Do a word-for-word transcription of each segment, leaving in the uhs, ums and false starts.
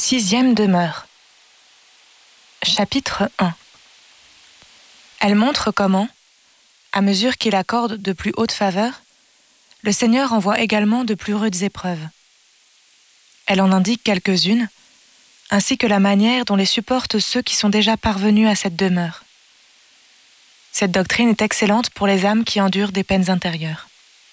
Sixième demeure. Chapitre un. Elle montre comment, à mesure qu'il accorde de plus hautes faveurs, le Seigneur envoie également de plus rudes épreuves. Elle en indique quelques-unes, ainsi que la manière dont les supportent ceux qui sont déjà parvenus à cette demeure. Cette doctrine est excellente pour les âmes qui endurent des peines intérieures.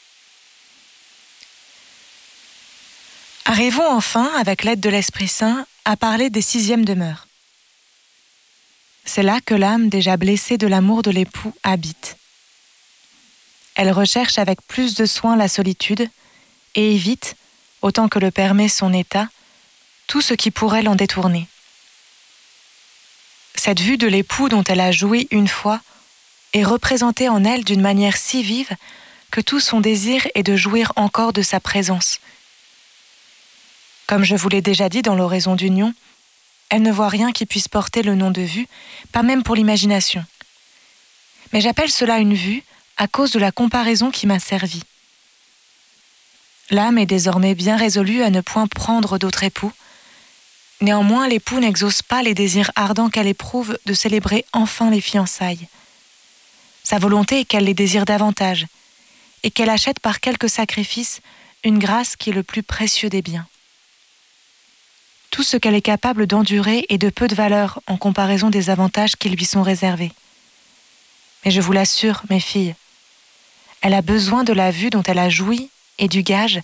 Arrivons enfin, avec l'aide de l'Esprit Saint, à parler des sixièmes demeures. C'est là que l'âme déjà blessée de l'amour de l'époux habite. Elle recherche avec plus de soin la solitude et évite, autant que le permet son état, tout ce qui pourrait l'en détourner. Cette vue de l'époux dont elle a joui une fois est représentée en elle d'une manière si vive que tout son désir est de jouir encore de sa présence. Comme je vous l'ai déjà dit dans l'oraison d'union, elle ne voit rien qui puisse porter le nom de vue, pas même pour l'imagination. Mais j'appelle cela une vue à cause de la comparaison qui m'a servi. L'âme est désormais bien résolue à ne point prendre d'autre époux. Néanmoins, l'époux n'exauce pas les désirs ardents qu'elle éprouve de célébrer enfin les fiançailles. Sa volonté est qu'elle les désire davantage et qu'elle achète par quelque sacrifice une grâce qui est le plus précieux des biens. Tout ce qu'elle est capable d'endurer est de peu de valeur en comparaison des avantages qui lui sont réservés. Mais je vous l'assure, mes filles, elle a besoin de la vue dont elle a joui et du gage